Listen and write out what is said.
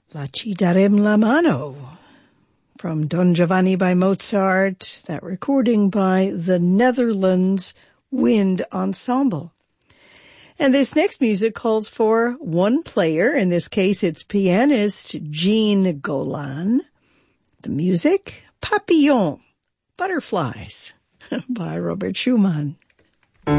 La ci darem la mano from Don Giovanni by Mozart, that recording by the Netherlands Wind Ensemble. And this next music calls for one player. In this case, it's pianist Jean Golan. The music, Papillon, Butterflies, by Robert Schumann.